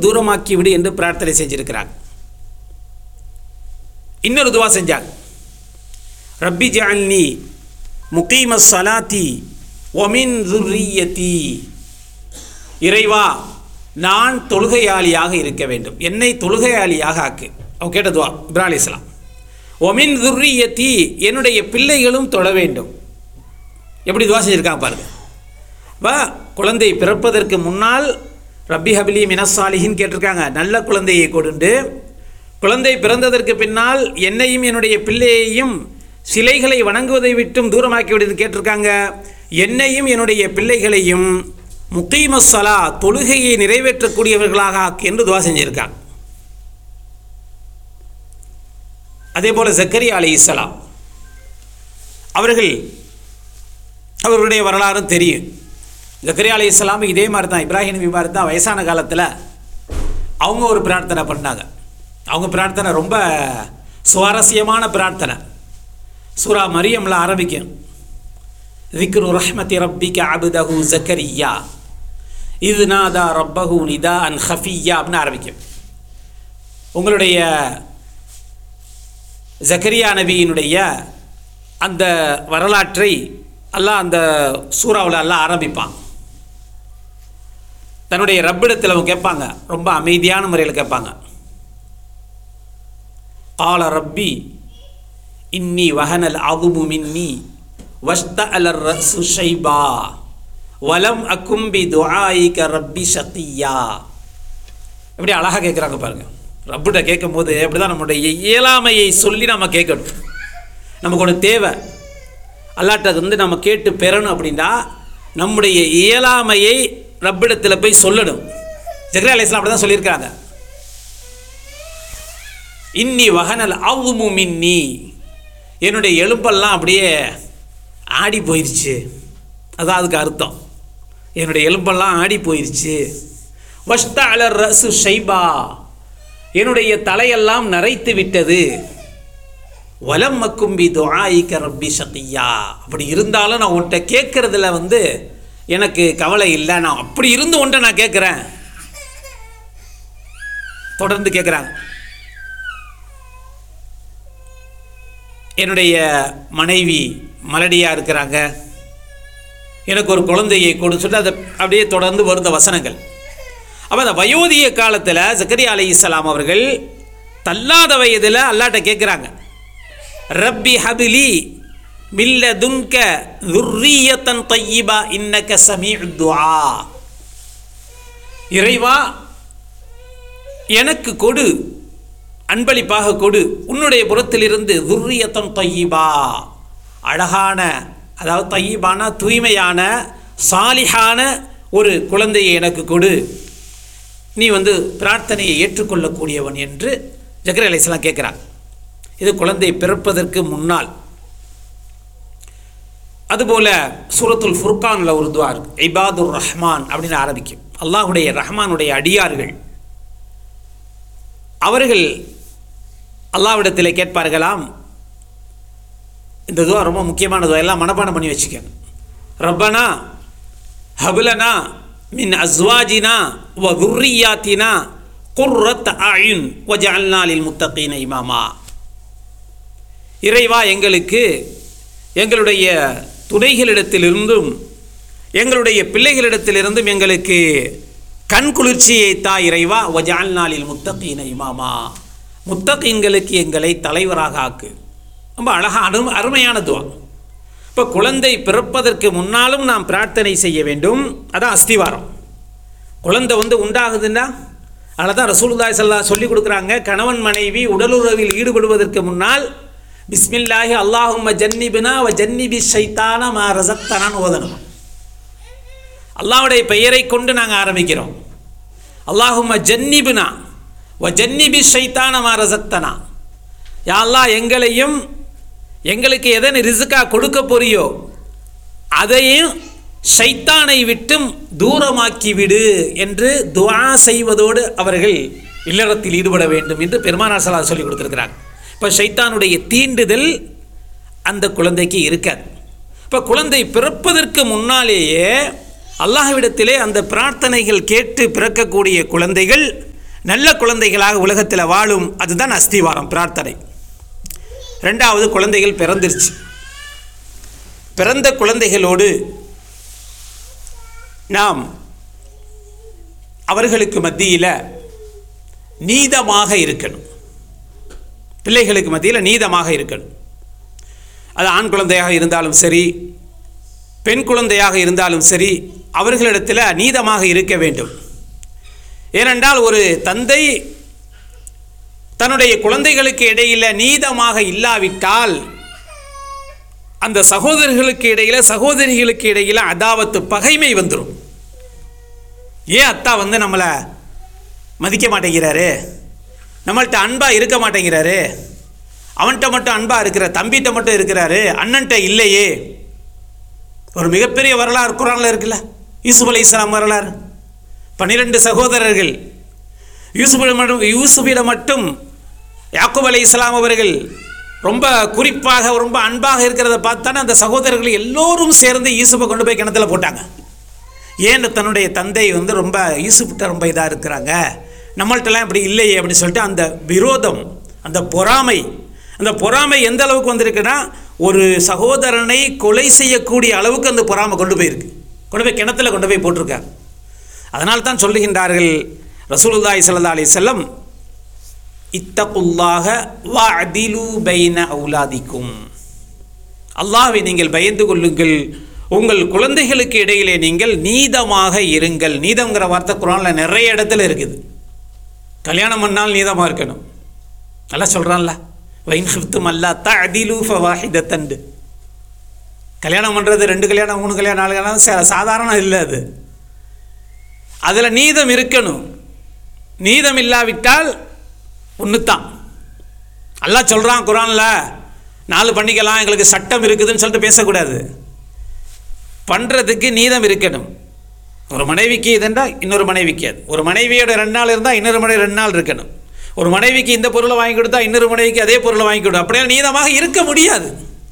தூரமாக்கி விடு என்று பிரார்த்தனை செஞ்சிருக்கிறாங்க. இன்னொரு துவா செஞ்சாங்க, ரப்பி ஜஅல்னி முகீமஸ் ஸலாத்தி வ மின் ذُرِّيَّتِي. இறைவா, நான் தொழுகையாளியாக இருக்க வேண்டும், என்னை தொழுகையாளியாக ஆக்கு. அவங்க கேட்ட துவா இப்ராஹிம் அலைஹிஸ்ஸலாம். வ மின் ذُرِّيَّتِي, என்னுடைய பிள்ளைகளும் தொழ வேண்டும். எப்படி துவா செஞ்சுருக்காங்க பாருங்கள். குழந்தை பிறப்பதற்கு முன்னால் ரப்பி ஹபிலி மினஸ் சாலிஹின் கேட்டிருக்காங்க, நல்ல குழந்தையை கொடுண்டு. குழந்தை பிறந்ததற்கு பின்னால் என்னையும் என்னுடைய பிள்ளையையும் சிலைகளை வணங்குவதை விட்டும் தூரமாக்கி விடுன்னு கேட்டிருக்காங்க. என்னையும் என்னுடைய பிள்ளைகளையும் முகீமஸ் ஸலா, தொழுகையை நிறைவேற்றக்கூடியவர்களாக ஆக்கு என்று துவா செஞ்சிருக்காங்க. அதே போல் ஜக்கரியா அலைஹிஸ்ஸலாம் அவர்களுடைய வரலாறும் தெரியும். ஜக்கரியா அலைஹிஸ்ஸலாம் இதே மாதிரி தான், இப்ராஹிம் நபி மாதிரி தான், வயசான காலத்தில் அவங்க ஒரு பிரார்த்தனை பண்ணாங்க. அவங்க பிரார்த்தனை ரொம்ப சுவாரஸ்யமான பிரார்த்தனை. சூரா மரியம்ல ஆரம்பிக்கும், ذِكْرُ رَحْمَةِ رَبِّكَ عَبْدَهُ زَكَرِيَّا إِذْ نَادَى رَبَّهُ نِدَاءً خَفِيًّا அப்படின்னு ஆரம்பிக்கும். உங்களுடைய ஜக்கரியா நபியினுடைய அந்த வரலாற்றை அல்லாஹ் அந்த சூறாவில் அல்லாஹ் ஆரம்பிப்பான். தன்னுடைய ரப்பிடத்தில் அவங்க கேட்பாங்க, ரொம்ப அமைதியான முறையில் கேட்பாங்க. قال ربي إني وهن العظم مني واشتعل الرأس شيبا ولم أكن بدعائك ربي شقيا. எப்படி அழகாக கேட்குறாங்க பாருங்க. ரப்பிட்ட கேட்கும் போது அப்படி தான் நம்முடைய இயலாமையை சொல்லி நம்ம கேட்கணும். நமக்கு ஒன்று தேவை, அல்லாஹ்ட்ட நம்ம கேட்டு பெறணும் அப்படின்னா நம்முடைய இயலாமையை ரப்பிடத்தில் போய் சொல்லணும். ஜக்கரியா அலைஹிஸ்ஸலாம் அப்படி தான் சொல்லியிருக்காங்க, இன்னி வஹனல் அவ்மு மின்னி, என்னுடைய எலும்பெல்லாம் அப்படியே ஆடி போயிடுச்சு. அதான் அதுக்கு அர்த்தம், என்னுடைய எலும்பெல்லாம் ஆடி போயிடுச்சு. வஷ்தஅல ரஸு ஷைபா, என்னுடைய தலையெல்லாம் நரைத்து விட்டது. வலம் மக்கும் பி துஆயிக ரப்பி ஷகியா, அப்படி இருந்தாலும் நான் உன்கிட்ட கேட்குறதுல எனக்கு கவலை இல்லை, நான் அப்படி இருந்து உன்ட்ட நான் கேட்குறேன். தொடர்ந்து கேட்குறாங்க, என்னுடைய மனைவி மலடியாக இருக்கிறாங்க, எனக்கு ஒரு குழந்தையை கொடு சொல்லி அதை அப்படியே தொடர்ந்து வருந்த வசனங்கள். அப்போ அந்த வயோதிக காலத்தில் ஜக்கரியா அலைஹிஸ்ஸலாம் அவர்கள் தள்ளாத வயதில் அல்லாஹ்ட்ட கேட்குறாங்க, ரப்பி ஹபிலி மில்லதுன்க ذُرِّيَّةً طَيِّبَةً إِنَّكَ سَمِيعُ الدُّعَاء. இறைவா, எனக்கு கொடு, அன்பளிப்பாக கொடு, உன்னுடைய புறத்திலிருந்து ذُرِّيَّةً طَيِّبَةً, அழகான, அதாவது தையிபான தூய்மையான சாலிஹான ஒரு குழந்தையை எனக்கு கொடு, நீ பிரார்த்தனையை ஏற்றுக்கொள்ளக்கூடியவன் என்று ஜக்கரியா அலைஹிஸ்ஸலாம் கேட்குறாங்க. இது குழந்தை பிறப்பதற்கு முன்னால். அதுபோல் சூரத்துல் ஃபுர்கானில் ஒரு துவா இருக்கு, இபாதுர் ரஹ்மான் அப்படின்னு ஆரம்பிக்கும். அல்லாஹுடைய ரஹ்மானுடைய அடியார்கள் அவர்கள் அல்லாஹ்விடத்தில் கேட்பார்களாம். இந்த துவா ரொம்ப முக்கியமான துவா, எல்லாம் மனப்பாடம் பண்ணி வச்சுக்கோங்க. ரப்பனா ஹப்லனா மின் அஸ்வாஜினா வ துர்ரியாத்தினா குர்ரத் அயுன் வஜஅல்னா லில் முத்தகீன இமாமா. இறைவா, எங்களுக்கு எங்களுடைய துணைகளிடத்திலிருந்தும் எங்களுடைய பிள்ளைகளிடத்திலிருந்தும் எங்களுக்கு கண் குளிர்ச்சியை தா இறைவா. வஜஅல்னா லில் முத்தகீன இமாமா, முத்தகீன்களுக்கு எங்களை தலைவராக ஆக்கு. ரொம்ப அழகான அருமையான துவா. இப்போ குழந்தை பிறப்பதற்கு முன்னாலும் நாம் பிரார்த்தனை செய்ய வேண்டும். அதான் அஸ்திவாரம். குழந்தை உண்டாகுதுன்னா அதில் தான் ரசூலுல்லாஹி ஸல்லல்லாஹு அலைஹி சொல்லி கொடுக்குறாங்க, கணவன் மனைவி உடலுறவில் ஈடுபடுவதற்கு முன்னால் பிஸ்மில்லாஹி அல்லாஹும்ம ஜன்னிபினா வ ஜன்னிபி ஷைத்தான மா ரஸக்தனான்னு ஓதணும். அல்லாஹ்வுடைய பெயரை கொண்டு நாங்கள் ஆரம்பிக்கிறோம். அல்லாஹும்ம ஜன்னிபினா வ ஜன்னிபி ஷைத்தான மா ரஸக்தனா. யா அல்லாஹ், எங்களையும் எங்களுக்கு எதனை ரிஸ்காக கொடுக்க போறியோ அதையும் ஷைத்தானை விட்டும் தூரமாக்கி விடு என்று துஆ செய்வதோடு அவர்கள் இல்லறத்தில் ஈடுபட வேண்டும் என்று பெருமானார் ஸல்லல்லாஹு அலைஹி சொல்லி கொடுத்துருக்கிறாங்க. இப்போ ஷைத்தானுடைய தீண்டுதல் அந்த குழந்தைக்கு இருக்காது. இப்போ குழந்தை பிறப்பதற்கு முன்னாலேயே அல்லாஹ்விடத்திலே அந்த பிரார்த்தனைகள் கேட்டு பிறக்கக்கூடிய குழந்தைகள் நல்ல குழந்தைகளாக உலகத்தில் வாழும். அதுதான் அஸ்திவாரம், பிரார்த்தனை. ரெண்டாவது, குழந்தைகள் பிறந்துருச்சு. பிறந்த குழந்தைகளோடு நாம் அவர்களுக்கு மத்தியில் நீதமாக இருக்கணும். பிள்ளைகளுக்கு மத்தியில் நீதமாக இருக்கணும். அது ஆண் குழந்தையாக இருந்தாலும் சரி, பெண் குழந்தையாக இருந்தாலும் சரி, அவர்களிடத்தில் நீதமாக இருக்க வேண்டும். ஏனென்றால் ஒரு தந்தை தன்னுடைய குழந்தைகளுக்கு இடையில் நீதமாக இல்லாவிட்டால் அந்த சகோதரர்களுக்கு இடையில், சகோதரிகளுக்கு இடையில் அதாவத்து, பகைமை வந்துடும். ஏன் அத்தா நம்மளை மதிக்க மாட்டேங்கிறாரு, நம்மள்கிட்ட அன்பாக இருக்க மாட்டேங்கிறாரு, அவன்கிட்ட மட்டும் அன்பாக இருக்கிற, தம்பிகிட்ட மட்டும் இருக்கிறாரு, அண்ணன்ட்ட இல்லையே. ஒரு மிகப்பெரிய வரலாறு குர்ஆனில் இருக்குல்ல, யூசுப் அலைஹிஸ்ஸலாம் வரலாறு. 12 சகோதரர்கள். யூசுஃபிடம் மட்டும் யாக்கூப் அலைஹிஸ்ஸலாம் அவர்கள் ரொம்ப குறிப்பாக, ரொம்ப அன்பாக இருக்கிறத பார்த்தானே அந்த சகோதரர்கள் எல்லோரும் சேர்ந்து யூசுஃபை கொண்டு போய் கிணத்துல போட்டாங்க. ஏன் தன்னுடைய தந்தை ரொம்ப யூசுஃப்கிட்ட ரொம்ப இதாக இருக்கிறாங்க, நம்மள்கிட்டலாம் இப்படி இல்லையே அப்படின்னு சொல்லிட்டு அந்த விரோதம், அந்த பொறாமை எந்த அளவுக்கு வந்திருக்குன்னா, ஒரு சகோதரனை கொலை செய்யக்கூடிய அளவுக்கு அந்த பொறாமை கொண்டு போய் கிணத்துல கொண்டு போய் போட்டிருக்காங்க. அதனால தான் சொல்லுகின்றார்கள் ரசூலுல்லாஹி ஸல்லல்லாஹு அலைஹி வஸல்லம், இத்தகுல்லாஹ வஅதிலு பைன அவுலாதிக்கும். அல்லாஹ்வை நீங்கள் பயந்து கொள்ளுங்கள், உங்கள் குழந்தைகளுக்கு இடையிலே நீங்கள் நீதமாக இருங்கள். நீதம்ங்கிற வார்த்தை குர்ஆனில் நிறைய இடத்துல இருக்குது. கல்யாணம் பண்ணால் நீதமாக இருக்கணும். நல்லா சொல்கிறான்ல, வைன் ஹிஃப்தும் அல்லா தஅதிலு ஃபவாஹிதத்தன். கல்யாணம் பண்ணுறது 2 கல்யாணம், 3 கல்யாணம், 4 கல்யாணம் சாதாரணம் இல்லை. அதில் நீதம் இருக்கணும். நீதம் இல்லாவிட்டால் ஒன்று தான். அல்லாஹ் சொல்கிறான் குர்ஆனில், 4 பண்ணிக்கலாம், எங்களுக்கு சட்டம் இருக்குதுன்னு சொல்லிட்டு பேசக்கூடாது. பண்ணுறதுக்கு நீதம் இருக்கணும். ஒரு மனைவிக்கு இதுண்டா இன்னொரு மனைவிக்கு அது. ஒரு மனைவியோட 2 நாள் இருந்தால் இன்னொரு மனைவி 2 நாள் இருக்கணும். ஒரு மனைவிக்கு இந்த பொருளை வாங்கி கொடுத்தா இன்னொரு மனைவிக்கு அதே பொருளை வாங்கி கொடுத்தா அப்படியே நீதமாக இருக்க முடியாது.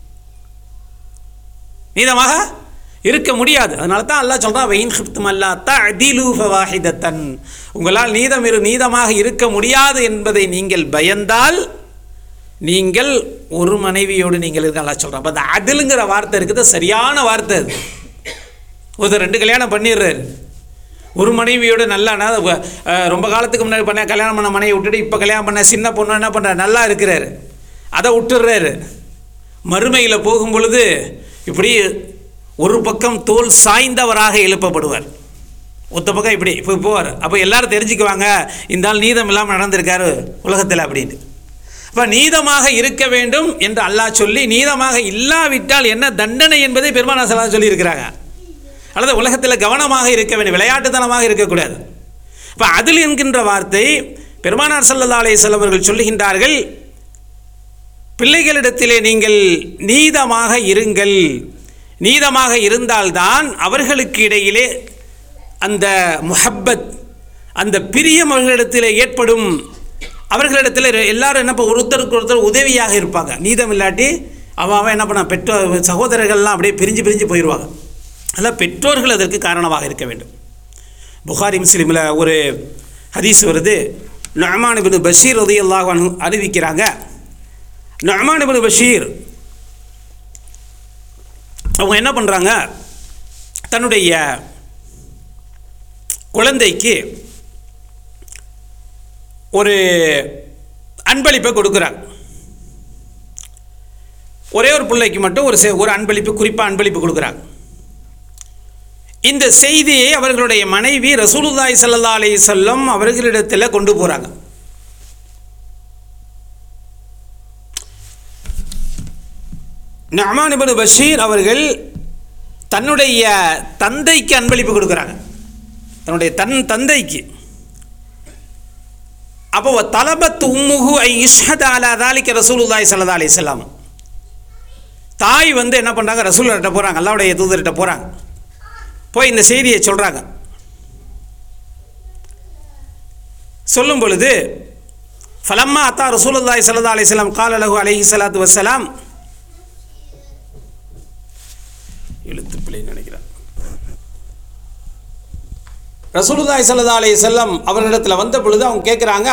நீதமாக இருக்க முடியாது. அதனால தான் அல்லாஹ் சொல்கிறான், வைன் ஹிஃப்தும் அல்லா தஅதிலு ஃபவாஹிதத்தன். உங்களால் நீதமாக இருக்க முடியாது என்பதை நீங்கள் பயந்தால் நீங்கள் ஒரு மனைவியோடு நீங்கள் இருக்க. அல்லாஹ் சொல்கிறான். அப்போ அந்த அதிலுங்கிற வார்த்தை இருக்குது, சரியான வார்த்தை அது. ஒருத்தர் 2 கல்யாணம் பண்ணிடுறாரு. ஒரு மனைவியோடு நல்லா ரொம்ப காலத்துக்கு முன்னாடி கல்யாணம் பண்ண மனைவி விட்டுட்டு இப்போ கல்யாணம் பண்ண சின்ன பொண்ணு என்ன பண்ணுறாரு, நல்லா இருக்கிறாரு, அதை விட்டுடுறாரு. மறுமையில் போகும் பொழுது இப்படி ஒரு பக்கம் தோல் சாய்ந்தவராக எழுப்பப்படுவார், ஒத்த பக்கம் இப்படி இப்போ போவார். அப்போ எல்லாரும் தெரிஞ்சுக்குவாங்க, இந்த ஆள் நீதம் இல்லாமல் நடந்திருக்காரு உலகத்தில் அப்படின்ட்டு. அப்போ நீதமாக இருக்க வேண்டும் என்று அல்லாஹ் சொல்லி, நீதமாக இல்லாவிட்டால் என்ன தண்டனை என்பதை பெருமானார் ஸல்லல்லாஹு அலைஹி வஸல்லம் சொல்லியிருக்கிறாங்க. அல்லது உலகத்தில் கவனமாக இருக்க வேண்டும், விளையாட்டுத்தனமாக இருக்கக்கூடாது. இப்போ அதில் என்கின்ற வார்த்தை பெருமானார் ஸல்லல்லாஹு அலைஹி வஸல்லம் அவர்கள் சொல்லுகின்றார்கள், பிள்ளைகளிடத்திலே நீங்கள் நீதமாக இருங்கள். நீதமாக இருந்தால்தான் அவர்களுக்கு இடையிலே அந்த முஹப்பத், அந்த பிரியம் அவர்களிடத்தில் ஏற்படும். அவர்களிடத்தில் எல்லாரும் என்ன ஒருத்தருக்கு ஒருத்தர் உதவியாக இருப்பாங்க. நீதம் இல்லாட்டி அவன் என்ன பண்ண, பெற்றோர் சகோதரர்கள்லாம் அப்படியே பிரிஞ்சு போயிடுவாங்க. அதனால் பெற்றோர்கள் அதற்கு காரணமாக இருக்க வேண்டும். புகாரி முஸ்லிமில் ஒரு ஹதீஸ் வருது. நுஅமான் இப்னு பஷீர் ரலியல்லாஹு அன்ஹு அறிவிக்கிறாங்க. நுஅமான் இப்னு பஷீர் அவங்க என்ன பண்ணுறாங்க, தன்னுடைய குழந்தைக்கு ஒரு அன்பளிப்பை கொடுக்குறாங்க. ஒரே ஒரு பிள்ளைக்கு மட்டும் ஒரு அன்பளிப்பு, குறிப்பாக அன்பளிப்பு கொடுக்குறாங்க. இந்த செய்தியை அவர்களுடைய மனைவி ரசூலுல்லாஹி ஸல்லல்லாஹு அலைஹி வஸல்லம் அவர்களிடத்தில் கொண்டு போகிறாங்க. நுஅமான் இப்னு பஷீர் அவர்கள் தன்னுடைய தந்தைக்கு அன்பளிப்பு கொடுக்குறாங்க, தன்னுடைய தந்தைக்கு. அப்போ தலபத் உம்முஹு ஐ இஷ்ஹத அலா தாலிக ரசூலுல்லாஹி ஸல்லல்லாஹு அலைஹி வஸல்லம். தாய் என்ன பண்ணுறாங்க, ரசூலுல்லாஹ்ட்ட போகிறாங்க, அல்லாஹ்வுடைய தூதர்கிட்ட போகிறாங்க. போய் இந்த செய்தியை சொல்கிறாங்க. சொல்லும் பொழுது ஃபலம்மா அத்தா ரசூலுல்லாஹி ஸல்லல்லாஹு அலைஹி வஸல்லம் கால லஹு அலைஹி ஸலாத்து வஸ்ஸலாம், எழுத்து பிழை நினைக்கிறேன், ரசூலுல்லாஹி ஸல்லல்லாஹு அலைஹி வஸல்லம் அவர்களிடத்தில் வந்த பொழுது அவங்க கேட்குறாங்க,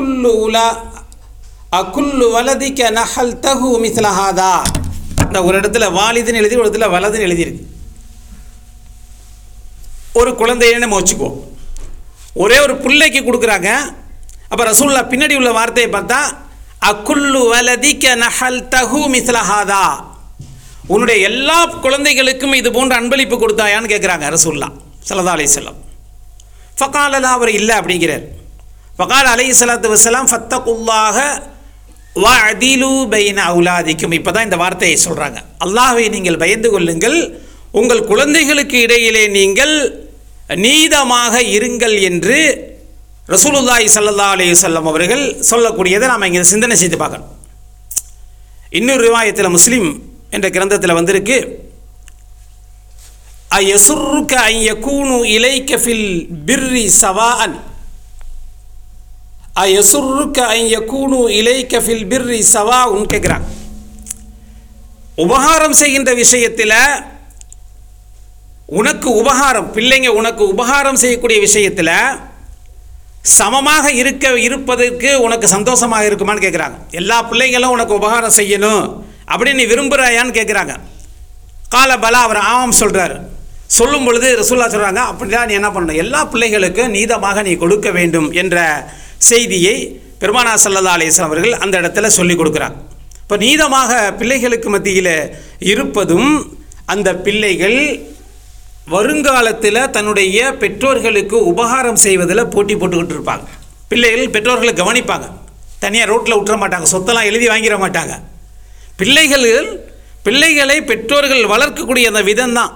அக்குல்லு வலதிக்க நஹல்தஹு மிஸ்ல ஹாதா. இந்த ஒரு இடத்துல வாலிதுன்னு எழுதி, ஒரு இடத்துல வலதுன்னு எழுதியிருக்கு. ஒரு குழந்தைன்னு நம்ம வச்சுக்குவோம், ஒரே ஒரு பிள்ளைக்கு கொடுக்குறாங்க. அப்போ ரசூலுல்லாஹ் பின்னாடி உள்ள வார்த்தையை பார்த்தா அக்குல்லு வலதிக்க நஹல்தஹு மிஸ்ல ஹாதா, உன்னுடைய எல்லா குழந்தைகளுக்கும் இது போன்ற அன்பளிப்பு கொடுத்தாயான்னு கேட்குறாங்க ரசூலுல்லாஹ் ஸல்லல்லாஹு அலைஹி வஸல்லம். ஃபகாலலா, அவர் இல்லை அப்படிங்கிறார். ஃபகால அலைஹிஸ்ஸலாத்து வஸ்ஸலாம் ஃபத்தகுல்லாஹ வஅதிலு பைன அவுலாதிக்கும். இப்போ தான் இந்த வார்த்தையை சொல்கிறாங்க, அல்லாஹ்வை நீங்கள் பயந்து கொள்ளுங்கள், உங்கள் குழந்தைகளுக்கு இடையிலே நீங்கள் நீதமாக இருங்கள் என்று ரசூலுல்லாஹி ஸல்லல்லாஹு அலைஹி வஸல்லம் அவர்கள் சொல்லக்கூடியதை நாம் இங்கே சிந்தனை செய்து பார்க்கணும். இன்னொரு ரிவாயத்தில் முஸ்லிம் என்ற கிரந்தத்தில் வந்திருக்கு, அயசுர்ருக அன் யகூனு இலைக ஃபில் பிர்ரி சவாஅன், அயசுர்ருக அன் யகூனு இலைக ஃபில் பிர்ரி சவாஉன் கேட்குறாங்க. உபகாரம் செய்கின்ற விஷயத்தில் உனக்கு உபகாரம், பிள்ளைங்க உனக்கு உபகாரம் செய்யக்கூடிய விஷயத்தில் சமமாக இருப்பதற்கு உனக்கு சந்தோஷமாக இருக்குமான்னு கேட்குறாங்க. எல்லா பிள்ளைங்களும் உனக்கு உபகாரம் செய்யணும் அப்படின்னு நீ விரும்புகிறாயான்னு கேட்குறாங்க. கால பலா, அவர் ஆமாம் சொல்கிறார். சொல்லும் பொழுது ரசூலுல்லாஹ் சொல்கிறாங்க, அப்படின்னா நீ என்ன பண்ணணும், எல்லா பிள்ளைகளுக்கும் நீதமாக நீ கொடுக்க வேண்டும் என்ற செய்தியை பெருமானார் ஸல்லல்லாஹு அலைஹி வஸல்லம் அவர்கள் அந்த இடத்துல சொல்லி கொடுக்குறாங்க. இப்போ நீதமாக பிள்ளைகளுக்கு மத்தியில் இருப்பதும், அந்த பிள்ளைகள் வருங்காலத்தில் தன்னுடைய பெற்றோர்களுக்கு உபகாரம் செய்வதில் போட்டி போட்டுக்கிட்டு இருப்பாங்க. பிள்ளைகள் பெற்றோர்களை கவனிப்பாங்க, தனியாக ரோட்டில் விட்டுற மாட்டாங்க, சொத்தெல்லாம் எழுதி வாங்கிட மாட்டாங்க. பிள்ளைகளை பெற்றோர்கள் வளர்க்கக்கூடிய அந்த விதம்தான்.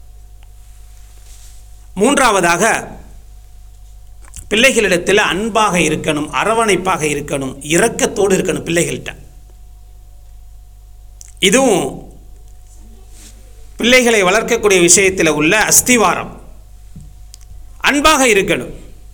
மூன்றாவதாக, பிள்ளைகளிடத்தில் அன்பாக இருக்கணும், அரவணைப்பாக இருக்கணும், இரக்கத்தோடு இருக்கணும் பிள்ளைகள்கிட்ட. இதுவும் பிள்ளைகளை வளர்க்கக்கூடிய விஷயத்தில் உள்ள அஸ்திவாரம். அன்பாக இருக்கணும்.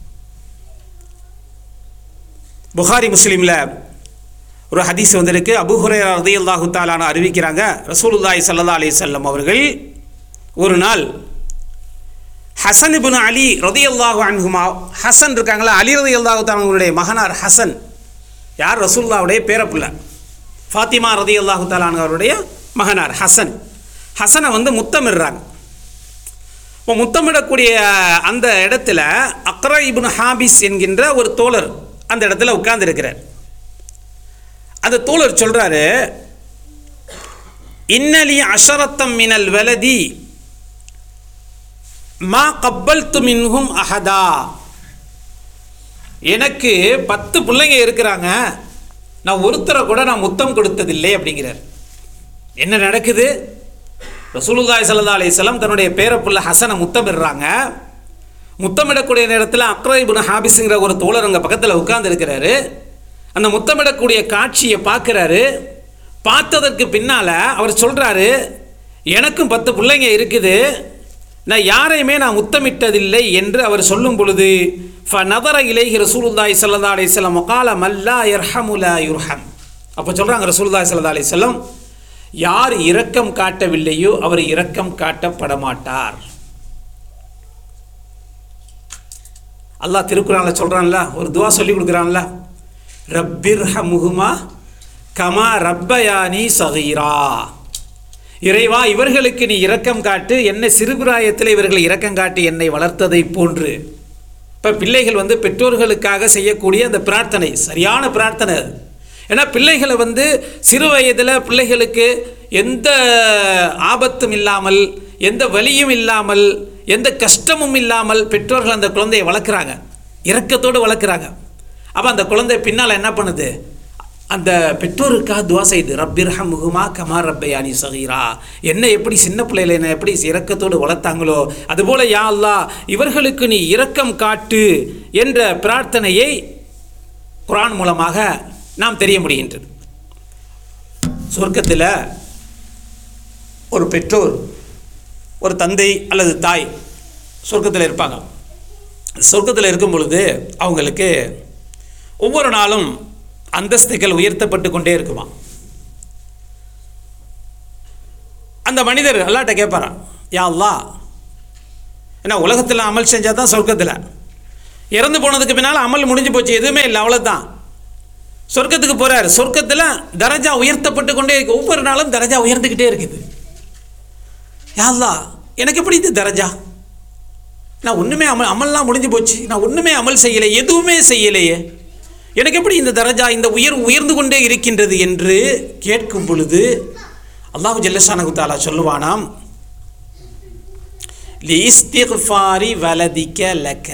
புகாரி முஸ்லிமில் ஒரு ஹதீஸ் வந்திருக்கு. அபூ ஹுரைரா ரலியல்லாஹு தஆலா அன்ஹு அறிவிக்கிறாங்க, ரசூலுல்லாஹி ஸல்லல்லாஹு அலைஹி வஸல்லம் அவர்கள் ஒரு நாள் ஹசன் இப்னு அலி ரலியல்லாஹு அன்ஹுமா, ஹசன் இருக்காங்களா, அலி ரலியல்லாஹு தஆலா அவங்களுடைய மகனார் ஹசன், யார் ரசூலுல்லாஹ்வுடைய பேரப்புள்ள, ஃபாத்திமா ரலியல்லாஹு தஆலா அவருடைய மகனார் ஹசன். ஹசனை முத்தமிடுறாங்க. இப்போ முத்தமிடக்கூடிய அந்த இடத்துல அக்ரா இப்னு ஹாபிஸ் என்கின்ற ஒரு தோழர் அந்த இடத்துல உட்கார்ந்து இருக்கிறார். அந்த தோழர் சொல்றாரு, இன்னலி அஷரத்தம் மினல் வலதி மா கப்பல்து மின்ஹும் அஹதா, எனக்கு 10 பிள்ளைங்க இருக்கிறாங்க, நான் ஒருத்தரை கூட நான் முத்தம் கொடுத்ததில்லை அப்படிங்கிறார். என்ன நடக்குது? ரசூலுல்லாஹி ஸல்லல்லாஹு அலைஹி வஸல்லம் தன்னுடைய பேரப்புள்ள ஹசனை முத்தமிடுறாங்க. முத்தமிடக்கூடிய நேரத்தில் அக்ரா இப்னு ஹாபிஸ்ங்கிற ஒரு தோழர் அங்கே பக்கத்தில் உட்கார்ந்து இருக்கிறாரு. அந்த முத்தமிடக்கூடிய காட்சியை பார்க்குறாரு. பார்த்ததற்கு பின்னால் அவர் சொல்கிறாரு, எனக்கும் 10 பிள்ளைங்க இருக்குது, நான் யாரையுமே நான் முத்தமிட்டதில்லை என்று அவர் சொல்லும் பொழுது ஃபநதர இலைஹி ரசூலுல்லாஹி ஸல்லல்லாஹு அலைஹி வஸல்லம் வகால மல்லா யர்ஹமு லா யுர்ஹம். அப்போ சொல்கிறாங்க ரசூலுல்லாஹி ஸல்லல்லாஹு அலைஹி வஸல்லம், யார் இரக்கம் காட்டவில்லையோ அவர் இரக்கம் காட்டப்பட மாட்டார். அல்லாஹ் திருக்குறான்ல சொல்கிறான்ல, ஒரு துவா சொல்லி கொடுக்குறான்ல, ரப்பிர்ஹமுஹுமா கமா ரப்பயானி சகீரா, இறைவா இவர்களுக்கு நீ இரக்கம் காட்டு, என்னை சிறுபிராயத்தில் இவர்களை இரக்கம் காட்டி என்னை வளர்த்ததை போன்று. இப்போ பிள்ளைகள் பெற்றோர்களுக்காக செய்யக்கூடிய அந்த பிரார்த்தனை சரியான பிரார்த்தனை. ஏன்னா பிள்ளைகளை சிறு வயதில் பிள்ளைகளுக்கு எந்த ஆபத்தும் இல்லாமல், எந்த வலியும் இல்லாமல், எந்த கஷ்டமும் இல்லாமல் பெற்றோர்கள் அந்த குழந்தையை வளர்க்குறாங்க, இரக்கத்தோடு வளர்க்குறாங்க. அப்போ அந்த குழந்தை பின்னால் என்ன பண்ணுது, அந்த பெற்றோருக்காக துவா செய்து, ரப்பிர்ஹமுஹுமா கமா ரப்பயானி சகீரா, என்ன எப்படி சின்ன பிள்ளைகளை என்ன எப்படி இரக்கத்தோடு வளர்த்தாங்களோ அதுபோல் யா அல்லாஹ் இவர்களுக்கு நீ இரக்கம் காட்டு என்ற பிரார்த்தனையை குர்ஆன் மூலமாக நாம் தெரிய முடிகின்றது. சொர்க்கத்தில் ஒரு பெற்றோர், ஒரு தந்தை அல்லது தாய் சொர்க்கத்தில் இருப்பாங்க. சொர்க்கத்தில் இருக்கும் பொழுது அவங்களுக்கு ஒவ்வொரு நாளும் அந்தஸ்துகள் உயர்த்தப்பட்டு கொண்டே இருக்குமா. அந்த மனிதர் அல்லாஹ்ட்ட கேட்பாராம், யா அல்லாஹ் ஏன்னா உலகத்தில் அமல் செஞ்சால் தான் சொர்க்கத்தில், இறந்து போனதுக்கு பின்னால் அமல் முடிஞ்சு போச்சு, எதுவுமே இல்லை, அவ்வளோதான். சொர்க்கத்துக்கு போகிறார். சொர்க்கத்தில் தரஜா உயர்த்தப்பட்டு கொண்டே இருக்கு, ஒவ்வொரு நாளும் தரஜா உயர்ந்துக்கிட்டே இருக்குது. யா அல்லாஹ், எனக்கு எப்படி இது தரஜா? நான் ஒன்றுமே அமல்லாம் முடிஞ்சு போச்சு, நான் ஒன்றுமே அமல் செய்யலை, எதுவுமே செய்யலையே, எனக்கு எப்படி இந்த தரஜா, இந்த உயர்ந்து கொண்டே இருக்கின்றது என்று கேட்கும் பொழுது அல்லாஹு ஜல்லஷானஹு தஆலா சொல்லுவானாம், லிஸ்திக்ஃபாரி வலதிக லக,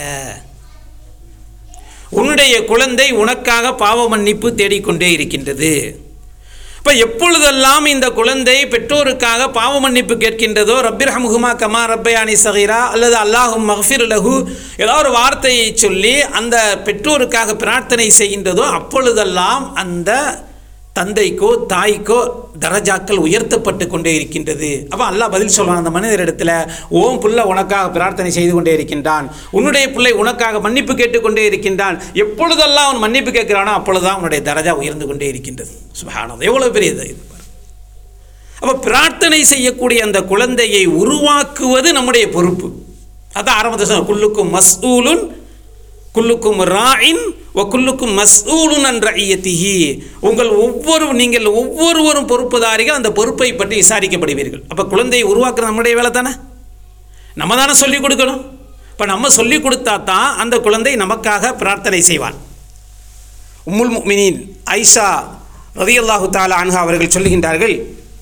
உன்னுடைய குழந்தை உனக்காக பாவ மன்னிப்பு தேடிக்கொண்டே இருக்கின்றது. இப்போ எப்பொழுதெல்லாம் இந்த குழந்தை பெற்றோருக்காக பாவ மன்னிப்பு கேட்கின்றதோ, ரப்பிர்ஹம்ஹுமா கமா ரப்பயானி சகீரா அல்லது அல்லாஹும் மக்ஃபிர் லஹு ஏதாவது ஒரு வார்த்தையை சொல்லி அந்த பெற்றோருக்காக பிரார்த்தனை செய்கின்றதோ, அப்பொழுதெல்லாம் அந்த தந்தைக்கோ தாய்க்கோ தரஜாக்கள் உயர்த்தப்பட்டு கொண்டே இருக்கின்றது. அப்போ அல்லாஹ் பதில் சொல்வான் அந்த மனிதரிடத்தில், ஓம் புள்ள உனக்காக பிரார்த்தனை செய்து கொண்டே இருக்கின்றான், உன்னுடைய பிள்ளை உனக்காக மன்னிப்பு கேட்டுக்கொண்டே இருக்கின்றான், எப்பொழுதெல்லாம் அவன் மன்னிப்பு கேட்கிறானோ அப்பொழுதுதான் அவனுடைய தரஜா உயர்ந்து கொண்டே இருக்கின்றது. சுப்ஹானல்லாஹ், எவ்வளோ பெரியது இது. அப்போ பிரார்த்தனை செய்யக்கூடிய அந்த குழந்தையை உருவாக்குவது நம்முடைய பொறுப்பு. அதான் ஆரம்பத்தில் சொன்ன, குல்லுக்கும் மஸ்ஊலுன் குல்லுக்கும் ராயின் வ குல்லுக்கும் மஸ்ஊலுன் அன் ரஇயத்திஹி, நீங்கள் ஒவ்வொருவரும் பொறுப்புதாரிகள், அந்த பொறுப்பை பற்றி விசாரிக்கப்படுவீர்கள். அப்போ குழந்தையை உருவாக்குறது நம்முடைய வேலை தானே, நம்ம தானே சொல்லிக் கொடுக்கணும். இப்போ நம்ம சொல்லிக் கொடுத்தா தான் அந்த குழந்தை நமக்காக பிரார்த்தனை செய்வான். உம்முல் முஃமினீன் ஆயிஷா ரலியல்லாஹு தஆலா அன்ஹா அவர்கள் சொல்லுகின்றார்கள்,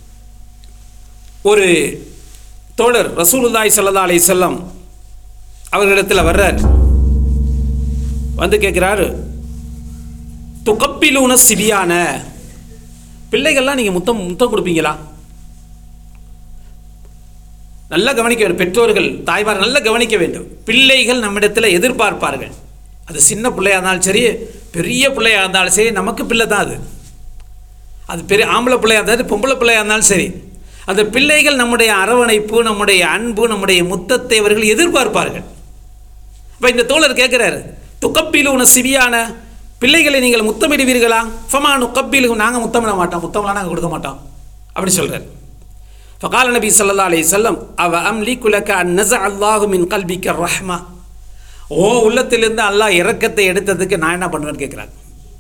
ஒரு தோழர் ரசூலுல்லாஹி ஸல்லல்லாஹு அலைஹி வஸல்லம் அவர்களிடத்தில் வர்றார், வந்து கேட்குறாரு, துகப்பிலூன சிபியான, பிள்ளைகள்லாம் நீங்கள் முத்தம் கொடுப்பீங்களா? நல்லா கவனிக்க வேண்டும், பெற்றோர்கள் தாய்மார் நல்லா கவனிக்க வேண்டும். பிள்ளைகள் நம்மிடத்தில் எதிர்பார்ப்பார்கள், அது சின்ன பிள்ளையாக இருந்தாலும் சரி, பெரிய பிள்ளையாக இருந்தாலும் சரி, நமக்கு பிள்ளை தான் அது பெரிய ஆம்பளை பிள்ளையாக இருந்தாலும் பொம்பளை பிள்ளையாக இருந்தாலும் சரி, அந்த பிள்ளைகள் நம்முடைய அரவணைப்பு, நம்முடைய அன்பு, நம்முடைய முத்தத்தை அவர்கள் எதிர்பார்ப்பார்கள். இப்போ இந்த தோழர் கேட்குறாரு, துகப்பிலூன சிபியான, பிள்ளைகளை நீங்கள் முத்தமிடுவீர்களா? ஃபமா நுகப்பிலு, நாங்கள் முத்தமிட மாட்டோம், முத்தம்லாம் நாங்கள் கொடுக்க மாட்டோம் அப்படி சொல்கிறார். ஃபகால நபி ஸல்லல்லாஹு அலைஹி வஸல்லம், அவ அம்லிகு லக அன் நஸஅ அல்லாஹு மின் கல்பிக ரஹ்மா, ஓ உள்ளத்திலிருந்து அல்லாஹ் இரக்கத்தை எடுத்ததுக்கு நான் என்ன பண்ணுவேன்னு கேட்குறாங்க.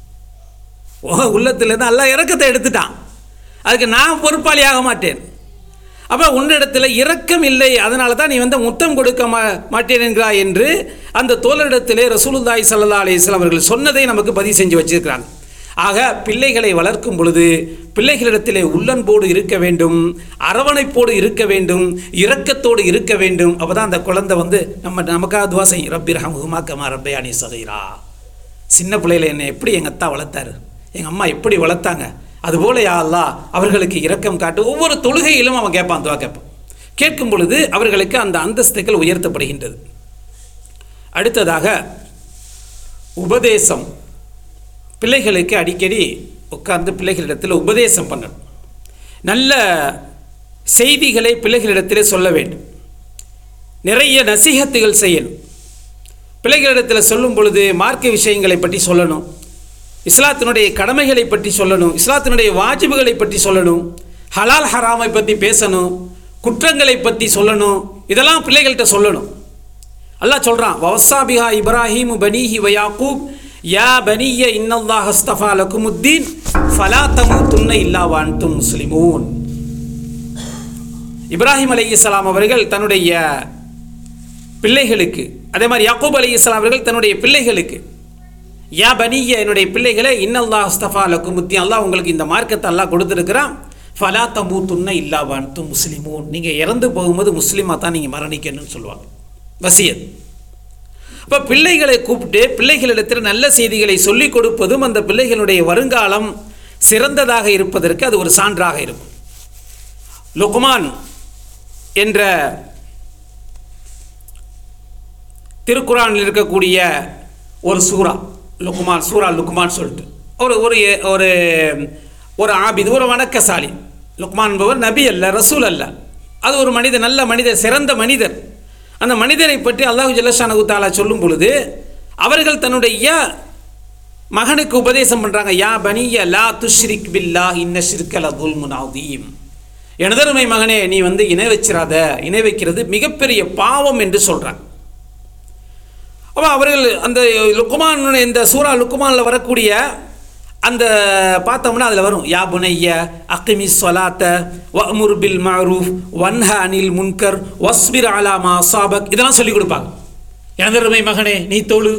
ஓ உள்ளத்திலிருந்து அல்லாஹ் இரக்கத்தை எடுத்துட்டான், அதுக்கு நான் பொறுப்பாளி ஆக மாட்டேன். அப்போ உன்னிடத்தில் இரக்கம் இல்லை, அதனால தான் நீ முத்தம் கொடுக்க மாட்டேன் என்கிறாய் என்று அந்த தோழரிடத்திலே ரசூலுல்லாஹி ஸல்லல்லாஹு அலைஹி வஸல்லம் அவர்கள் சொன்னதை நமக்கு பதிவு செஞ்சு வச்சிருக்கிறாங்க. ஆக பிள்ளைகளை வளர்க்கும் பொழுது பிள்ளைகளிடத்திலே உள்ளன்போடு இருக்க வேண்டும், அரவணைப்போடு இருக்க வேண்டும், இரக்கத்தோடு இருக்க வேண்டும். அப்போ தான் அந்த குழந்தை நமக்காக துவா செய்யும், ரப்பிர்ஹம்ஹுமா கமா ரப்பயானி சகீரா, சின்ன பிள்ளைகளை என்னை எப்படி எங்கள் அத்தா வளர்த்தாரு, எங்கள் அம்மா எப்படி வளர்த்தாங்க, அதுபோல யா அல்லாஹ் அவர்களுக்கு இரக்கம் காட்டு. ஒவ்வொரு தொழுகையிலும் அவன் கேட்பான், துவா கேட்பான். கேட்கும் பொழுது அவர்களுக்கு அந்த அந்தஸ்துகள் உயர்த்தப்படுகின்றது. அடுத்ததாக உபதேசம், பிள்ளைகளுக்கு அடிக்கடி உட்கார்ந்து பிள்ளைகளிடத்தில் உபதேசம் பண்ணணும். நல்ல செய்திகளை பிள்ளைகளிடத்தில் சொல்ல வேண்டும், நிறைய நசீஹத்துகள் செய்யணும். பிள்ளைகளிடத்தில் சொல்லும் பொழுது மார்க்க விஷயங்களை பற்றி சொல்லணும், இஸ்லாத்தினுடைய கடமைகளை பற்றி சொல்லணும், இஸ்லாத்தினுடைய வாஜிபுகளை பற்றி சொல்லணும், ஹலால் ஹராமை பற்றி பேசணும், குற்றங்களை பற்றி சொல்லணும். இதெல்லாம் பிள்ளைகள்கிட்ட சொல்லணும். அல்லாஹ் சொல்கிறான், வவஸ்ஸாபிஹா இப்ராஹீமு பனீஹி வ யாக்கூப் யா பனிய இன்னல்லாஹ அஸ்தஃபா லகுமுத்தீன் ஃபலா தமூதுன்ன இல்லா வ அன்தும் முஸ்லிமூன். இப்ராஹிம் அலைஹிஸ்ஸலாம் அவர்கள் தன்னுடைய பிள்ளைகளுக்கு, அதே மாதிரி யாக்கூப் அலைஹிஸ்ஸலாம் அவர்கள் தன்னுடைய பிள்ளைகளுக்கு, யா பனிய என்னுடைய பிள்ளைகளை இன்னல்லாஹ் அஸ்தஃபா லகுமுத்தீன், அல்லாஹ் உங்களுக்கு இந்த மார்க்கத்தை அல்லாஹ் கொடுத்துருக்கிறான், ஃபலா தமூதுன்ன இல்லா வ அன்தும் முஸ்லிமூன், நீங்கள் இறந்து போகும்போது முஸ்லீமாக தான் நீங்கள் மரணிக்கணும்னு சொல்லுவாங்க, வசியத். இப்போ பிள்ளைகளை கூப்பிட்டு பிள்ளைகளிடத்தில் நல்ல செய்திகளை சொல்லிக் கொடுப்பதும் அந்த பிள்ளைகளுடைய வருங்காலம் சிறந்ததாக இருப்பதற்கு அது ஒரு சான்றாக இருக்கும். லுக்மான் என்ற திருக்குரானில் இருக்கக்கூடிய ஒரு சூரா, லுக்மான் சொல்லிட்டு ஒரு ஆபிது, ஒரு வணக்கசாலி. லுக்மான் என்பவர் நபி அல்ல, ரசூல் அல்ல, அது ஒரு மனிதர், நல்ல மனிதர், சிறந்த மனிதர். அந்த மனிதரை பற்றி அல்லாஹு ஜல்லஷானஹு தஆலா சொல்லும் பொழுது அவர்கள் தன்னுடைய மகனுக்கு உபதேசம் பண்ணுறாங்க, யா பனிய லா துஷ்ரிக் பில்லாஹ் இன்ன ஷிர்க லதுல்முன் அதீம், எனதருமை மகனே, நீ இணை வச்சிராத, இணை வைக்கிறது மிகப்பெரிய பாவம் என்று சொல்கிறாங்க. அப்போ அவர்கள் அந்த லுக்மான், இந்த சூரா லுக்மானில் வரக்கூடிய அந்த பார்த்தோம்னா அதில் வரும், யா புனைய அக்கிமி சொலாத்த வஅமுர் பில் மஅரூஃப் வன்ஹ அனில் முன்கர் வஸ்பிர் அலா மா அஸாபக், இதெல்லாம் சொல்லிக் கொடுப்பாங்க. எனதருமை மகனே, நீ தொழு,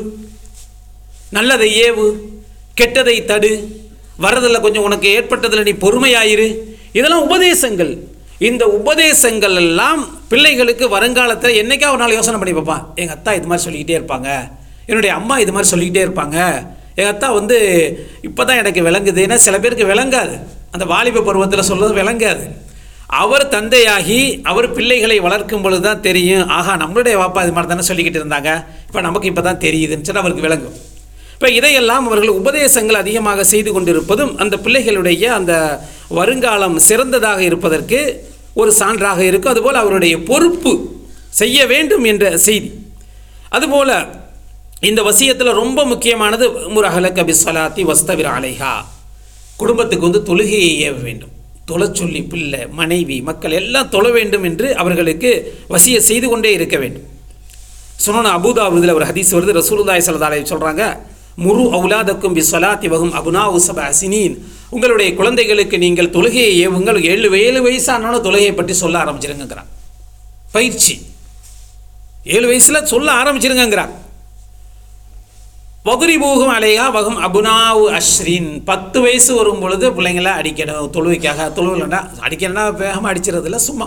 நல்லதை ஏவு, கெட்டதை தடு, வரதில் கொஞ்சம் உனக்கு ஏற்பட்டதில் நீ பொறுமையாயிரு, இதெல்லாம் உபதேசங்கள். இந்த உபதேசங்கள் எல்லாம் பிள்ளைகளுக்கு வருங்காலத்தில் என்றைக்கா ஒரு நாள் யோசனை பண்ணி பார்ப்பான், எங்கள் அத்தா இது மாதிரி சொல்லிக்கிட்டே இருப்பாங்க, என்னுடைய அம்மா இது மாதிரி சொல்லிக்கிட்டே இருப்பாங்க, எங்கள் அத்தா இப்போ தான் எனக்கு விளங்குது. ஏன்னா சில பேருக்கு விளங்காது, அந்த வாலிப பருவத்தில் சொல்கிறது விளங்காது. அவர் தந்தையாகி அவர் பிள்ளைகளை வளர்க்கும் பொழுது தான் தெரியும், ஆகா நம்மளுடைய வாப்பா இது மாதிரி தானே சொல்லிக்கிட்டு இருந்தாங்க, இப்போ நமக்கு இப்போ தான் தெரியுதுன்னு சொல்லி அவருக்கு விளங்கும். இப்போ இதையெல்லாம் அவர்கள் உபதேசங்கள் அதிகமாக செய்து கொண்டிருப்பதும் அந்த பிள்ளைகளுடைய அந்த வருங்காலம் சிறந்ததாக இருப்பதற்கு ஒரு சான்றாக இருக்கும். அதுபோல் அவருடைய பொறுப்பு செய்ய வேண்டும் என்ற செய்தி. அதுபோல் இந்த வசியத்தில் ரொம்ப முக்கியமானது முரஹலக பிஸ்ஸலாத்தி வஸ்தபிர் அலைஹா, குடும்பத்துக்கு தொழுகையை ஏவ வேண்டும். தொழ சொல்லி பிள்ளை, மனைவி, மக்கள் எல்லாம் தொழ வேண்டும் என்று அவர்களுக்கு வசிய செய்து கொண்டே இருக்க வேண்டும். சுனன் அபூதாவுதில் ஒரு ஹதீஸ் வருது, ரசூலுல்லாஹி ஸல்லல்லாஹு அலைஹி சொல்கிறாங்க, முரு அவுலாதக்கும் பிஸ்ஸலாத்தி வஹும் அப்னாஉ சப்அ சினீன், உங்களுடைய குழந்தைகளுக்கு நீங்கள் தொழுகையை ஏவுங்கள், 7 வயசானாலும் தொழுகையை பற்றி சொல்ல ஆரம்பிச்சிருங்கிறான். பயிற்சி 7 வயசில் சொல்ல ஆரம்பிச்சிருங்கிறான். வகுரிபூகும் அலையா வகும் அபுனாவு அஸ்ரீன், 10 வயசு வரும் பொழுது பிள்ளைங்கள அடிக்கணும், தொழுவைக்காக. தொழுவில்னா அடிக்கணும்னா வேகமாக அடிச்சிடறதில்ல, சும்மா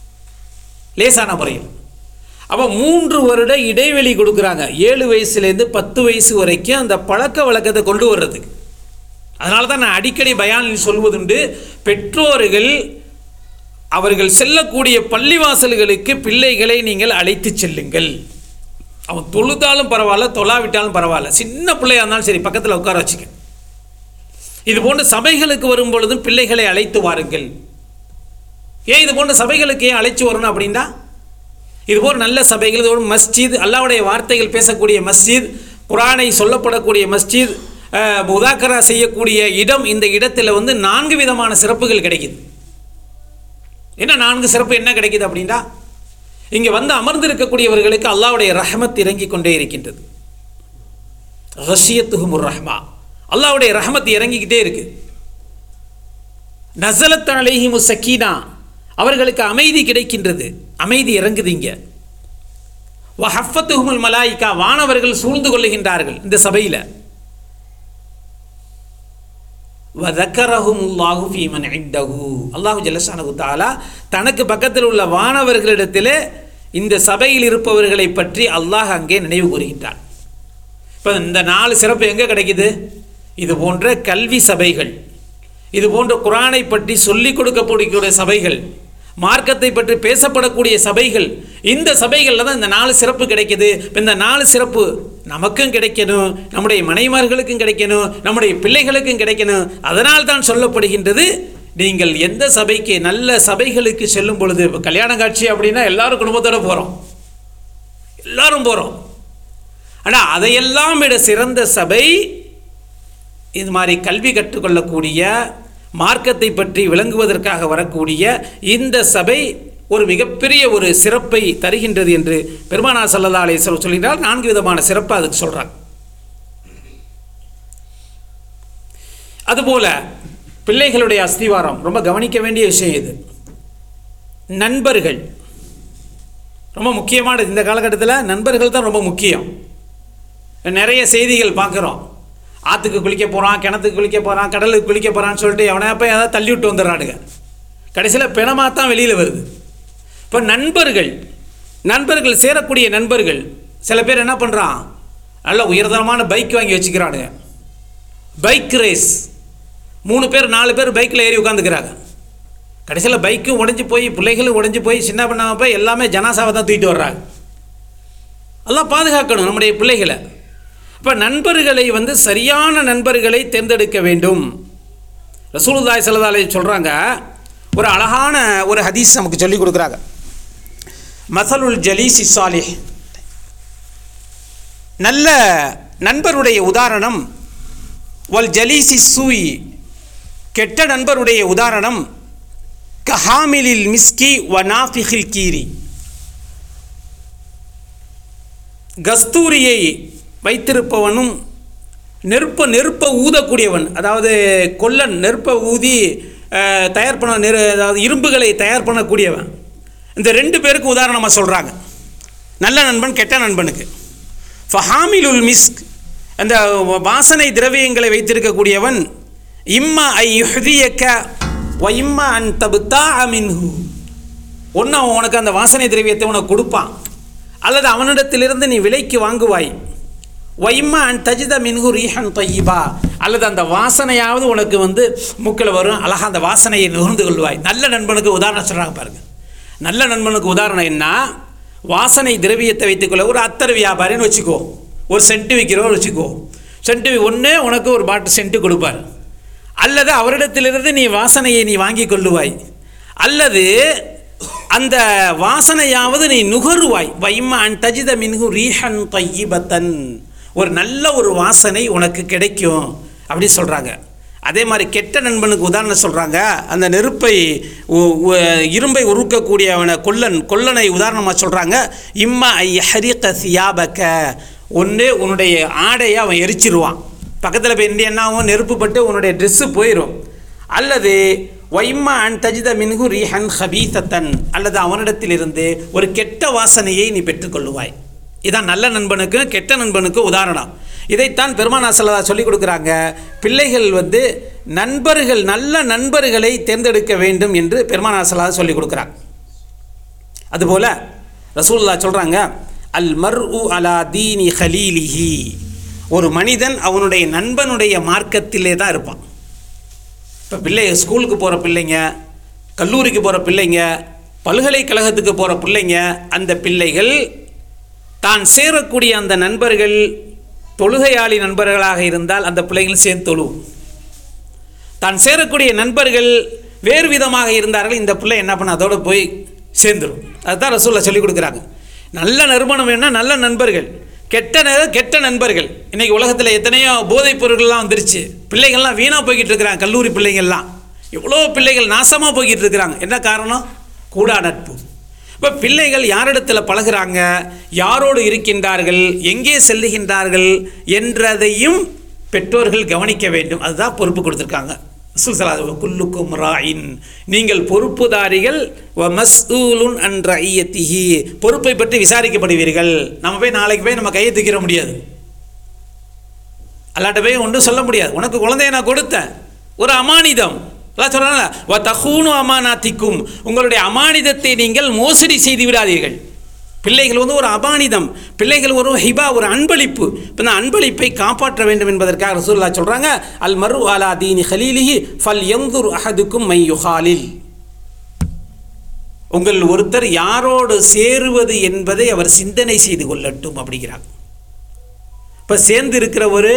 லேசான முறையில். அப்போ 3 வருட இடைவெளி கொடுக்குறாங்க, 7 வயசுலேருந்து 10 வயசு வரைக்கும் அந்த பழக்க வழக்கத்தை கொண்டு வர்றதுக்கு. அதனால தான் நான் அடிக்கடி பயானில் சொல்வதுண்டு, பெற்றோர்கள் அவர்கள் செல்லக்கூடிய பள்ளிவாசல்களுக்கு பிள்ளைகளை நீங்கள் அழைத்து செல்லுங்கள். அவன் தொழுதாலும் பரவாயில்ல, தொழாவிட்டாலும் பரவாயில்ல, சின்ன பிள்ளையாக இருந்தாலும் சரி, பக்கத்தில் உட்கார வச்சுக்க. இது போன்ற சபைகளுக்கு வரும் பொழுதும் பிள்ளைகளை அழைத்து வாருங்கள். ஏன் இது போன்ற சபைகளுக்கு ஏன் அழைச்சி வரணும் அப்படின்னா, இதுபோல் நல்ல சபைகள், இது ஒரு மஸ்ஜித், அல்லாஹ்வுடைய வார்த்தைகள் பேசக்கூடிய மஸ்ஜித், குர்ஆனை சொல்லப்படக்கூடிய மஸ்ஜித், முதாக்கரா செய்யக்கூடிய இடம். இந்த இடத்துல 4 விதமான சிறப்புகள் கிடைக்குது. என்ன 4 சிறப்பு என்ன கிடைக்குது அப்படின்னா, இங்கே அமர்ந்திருக்கக்கூடியவர்களுக்கு அல்லாஹ்வுடைய ரஹ்மத் இறங்கி கொண்டே இருக்கின்றது. கஷியத்துஹுமுர் ரஹ்மா, அல்லாஹ்வுடைய ரஹ்மத் இறங்கிக்கிட்டே இருக்கு. நஸலத் அலைஹிமுஸ் ஸக்கீனா, அவர்களுக்கு அமைதி கிடைக்கின்றது, அமைதி இறங்குது இங்கே. வஹஃபத்துஹுமுல் மலாயிகா, வானவர்கள் சூழ்ந்து கொள்ளுகின்றார்கள் இந்த சபையில். வதக்கரஹுமுல்லாஹு ஃபீமன் இன்தஹு, அல்லாஹு ஜல்லஷானஹு தஆலா தனக்கு பக்கத்தில் உள்ள வானவர்களிடத்திலே இந்த சபையில் இருப்பவர்களை பற்றி அல்லாஹ் அங்கே நினைவு கூறுகின்றான். இப்போ இந்த 4 சிறப்பு எங்கே கிடைக்குது? இது போன்ற கல்வி சபைகள், இது போன்ற குர்ஆனை பற்றி சொல்லிக் கொடுக்கக்கூடிய சபைகள், மார்க்கத்தை பற்றி பேசப்படக்கூடிய சபைகள், இந்த சபைகளில் தான் இந்த 4 சிறப்பு கிடைக்கிது. இந்த 4 சிறப்பு நமக்கும் கிடைக்கணும், நம்முடைய மனைவிமார்களுக்கும் கிடைக்கணும், நம்முடைய பிள்ளைகளுக்கும் கிடைக்கணும். அதனால் தான் சொல்லப்படுகின்றது, நீங்கள் எந்த சபைக்கு, நல்ல சபைகளுக்கு செல்லும் பொழுது, இப்போ கல்யாண காட்சி அப்படின்னா எல்லாரும் குடும்பத்தோடு போகிறோம், எல்லாரும் போகிறோம். ஆனால் அதையெல்லாம் விட சிறந்த சபை இது மாதிரி கல்வி கற்றுக்கொள்ளக்கூடிய, மார்க்கத்தை பற்றி விளங்குவதற்காக வரக்கூடிய இந்த சபை ஒரு மிகப்பெரிய ஒரு சிறப்பை தருகின்றது என்று பெருமானார் ஸல்லல்லாஹு அலைஹி வஸல்லம் சொல்கிறார். 4 விதமான சிறப்பு அதுக்கு சொல்கிறாங்க. அதுபோல பிள்ளைகளுடைய அஸ்திவாரம் ரொம்ப கவனிக்க வேண்டிய விஷயம். இது நண்பர்கள் ரொம்ப முக்கியமானது. இந்த காலகட்டத்தில் நண்பர்கள் தான் ரொம்ப முக்கியம். நிறைய செய்திகள் பார்க்குறோம், ஆற்றுக்கு குளிக்க போகிறான், கிணத்துக்கு குளிக்க போகிறான், கடலுக்கு குளிக்க போகிறான்னு சொல்லிட்டு எவனை போய் ஏதாவது தள்ளி விட்டு வந்துடுறானுங்க. கடைசியில் பிணமாக தான் வெளியில் வருது. இப்போ நண்பர்கள் சேரக்கூடிய நண்பர்கள், சில பேர் என்ன பண்ணுறான், நல்ல உயர்தரமான பைக் வாங்கி வச்சுக்கிறானுங்க, பைக் ரேஸ், 3 பேர் 4 பேர் பைக்கில் ஏறி உட்காந்துக்கிறாங்க. கடைசியில் பைக்கும் உடஞ்சி போய், பிள்ளைகளும் உடஞ்சி போய், சின்ன பண்ணாமல் போய் எல்லாமே ஜனாசாவை தான் தூக்கிட்டு வர்றாங்க. எல்லாம் பாதுகாக்கணும் நம்முடைய பிள்ளைகளை. இப்போ நண்பர்களை சரியான நண்பர்களை தேர்ந்தெடுக்க வேண்டும். ரசூலுல்லாஹி ஸல்லல்லாஹு அலைஹி சொல்கிறாங்க, ஒரு அழகான ஒரு ஹதீஸ் நமக்கு சொல்லிக் கொடுக்குறாங்க. மஸலுல் ஜலீஸி ஸாலிஹ், நல்ல நண்பருடைய உதாரணம், வல் ஜலீஸி ஸூஇ, கெட்ட நண்பருடைய உதாரணம், கஹாமிலில் மிஸ்கி வ நாஃபிகில் கீரி. கஸ்தூரியை வைத்திருப்பவனும் நெருப்பை ஊதக்கூடியவன், அதாவது கொல்லன் நெருப்பை ஊதி தயார் பண்ண அதாவது இரும்புகளை தயார் பண்ணக்கூடியவன், இந்த ரெண்டு பேருக்கு உதாரணமாக சொல்கிறாங்க. நல்ல நண்பன் கெட்ட நண்பனுக்கு. ஃபஹாமிலுல் மிஸ்க், அந்த வாசனை திரவியங்களை வைத்திருக்கக்கூடியவன், இம்மா ஐ யுஹ்தியக்க வ இம்மா அன் தப்தா மின்ஹு, ஒன்று அவன் உனக்கு அந்த வாசனை திரவியத்தை உனக்கு கொடுப்பான், அல்லது அவனிடத்திலிருந்து நீ விலைக்கு வாங்குவாய். வ இம்மா அன் தஜித மின்ஹு ரீஹன் தய்யிபா, அல்லது அந்த வாசனையாவது உனக்கு மூக்கில் வரும், அழகாக அந்த வாசனையை நுகர்ந்து கொள்வாய். நல்ல நண்பனுக்கு உதாரணம் சொல்கிறாங்க பாருங்க. நல்ல நண்பனுக்கு உதாரணம் என்ன? வாசனை திரவியத்தை வைத்துக்கொள்ள ஒரு அத்தர் வியாபாரின்னு வச்சுக்கோ, ஒரு சென்ட்டு விற்கிறோம் வச்சுக்கோ. சென்ட்டு ஒன்று உனக்கு ஒரு பாட்டில் சென்ட்டு கொடுப்பார், அல்லது அவரிடத்திலிருந்து நீ வாசனையை நீ வாங்கி கொள்ளுவாய், அல்லது அந்த வாசனையாவது நீ நுகருவாய். வைம்மா அன் தஜித மின்ஹு ரீஹன் தய்யிபத்தன், ஒரு நல்ல ஒரு வாசனை உனக்கு கிடைக்கும் அப்படி சொல்கிறாங்க. அதே மாதிரி கெட்ட நண்பனுக்கு உதாரணம் சொல்கிறாங்க. அந்த நெருப்பை இரும்பை உருக்கக்கூடியவனை கொல்லனை உதாரணமாக சொல்கிறாங்க. இம்மா ஐ ஹரிக சியாபக்க, ஒன்று உன்னுடைய ஆடையை அவன் எரிச்சிருவான், பக்கத்தில் போய் என்ன ஆகும், நெருப்பு பட்டு உன்னுடைய ட்ரெஸ்ஸு போயிடும். அல்லது வைம்மா அன் தஜித மின்ஹு ரீஹன் ஹபீசத்தன், அல்லது அவனிடத்திலிருந்து ஒரு கெட்ட வாசனையை நீ பெற்றுக்கொள்ளுவாய். இதான் நல்ல நண்பனுக்கு கெட்ட நண்பனுக்கு உதாரணம். இதைத்தான் பெருமானார் ஸல்லல்லாஹு அலைஹி சொல்லிக் கொடுக்குறாங்க. பிள்ளைகள் நண்பர்கள், நல்ல நண்பர்களை தேர்ந்தெடுக்க வேண்டும் என்று பெருமானார் ஸல்லல்லாஹு அலைஹி சொல்லிக் கொடுக்குறாங்க. அதுபோல் ரசூலுல்லாஹ் சொல்கிறாங்க, அல் மர்உ அலா தீனி ஹலீலிஹி, ஒரு மனிதன் அவனுடைய நண்பனுடைய மார்க்கத்திலே தான் இருப்பான். இப்போ ஸ்கூலுக்கு போகிற பிள்ளைங்க, கல்லூரிக்கு போகிற பிள்ளைங்க, பல்கலைக்கழகத்துக்கு போகிற பிள்ளைங்க, அந்த பிள்ளைகள் தான் சேரக்கூடிய அந்த நண்பர்கள் தொழுகையாளி நண்பர்களாக இருந்தால் அந்த பிள்ளைகள் சேர்ந்து தொழுவும். தான் சேரக்கூடிய நண்பர்கள் வேறு விதமாக இருந்தார்கள், இந்த பிள்ளை என்ன பண்ண அதோடு போய் சேர்ந்துடும். அதுதான் ரசூலுல்லாஹ் சொல்லிக் கொடுக்குறாங்க. நல்ல நறுமணம் வேணும்னா நல்ல நண்பர்கள், கெட்ட நண்பர்கள். இன்றைக்கி உலகத்தில் எத்தனையோ போதைப் பொருட்கள்லாம் வந்துருச்சு, பிள்ளைகள்லாம் வீணாக போய்கிட்டு இருக்கிறாங்க. கல்லூரி பிள்ளைகள்லாம் எவ்வளோ பிள்ளைகள் நாசமாக போய்கிட்டு இருக்கிறாங்க. என்ன காரணம்? கூடா நட்பு. இப்போ பிள்ளைகள் யாரிடத்தில் பழகிறாங்க, யாரோடு இருக்கின்றார்கள், எங்கே செல்லுகின்றார்கள் என்றதையும் பெற்றோர்கள் கவனிக்க வேண்டும். அதுதான் பொறுப்பு கொடுத்துருக்காங்க. குல்லுக்கும் ராயின், நீங்கள் பொறுப்புதாரிகள், வ மஸ்ஊலுன் அன் ரஇயத்திஹி, பொறுப்பை பற்றி விசாரிக்கப்படுவீர்கள். நம்ம போய் நாளைக்கு போய் நம்ம கையை தூக்கிட முடியாது, அல்லாட்ட போய் ஒன்றும் சொல்ல முடியாது. உனக்கு குழந்தைய நான் கொடுத்தேன், ஒரு அமானிதம். அல்லாஹ் சொல்றாங்க, வ தஹூனு அமானாத்திக்கும், உங்களுடைய அமானிதத்தை நீங்கள் மோசடி செய்து விடாதீர்கள். பிள்ளைகள் ஒரு அபானிதம், பிள்ளைகள் ஒரு ஹிபா, ஒரு அன்பளிப்பு. இப்போ இந்த அன்பளிப்பை காப்பாற்ற வேண்டும் என்பதற்காக ரசூலுல்லாஹ் சொல்கிறாங்க, அல் மர்உ அலா தீனி ஹலீலிஹி ஃபல் யன்துர் அஹதுக்கும் மை யுஹாலில், உங்கள் ஒருத்தர் யாரோடு சேருவது என்பதை அவர் சிந்தனை செய்து கொள்ளட்டும் அப்படிங்கிறாங்க. இப்போ சேர்ந்து இருக்கிற ஒரு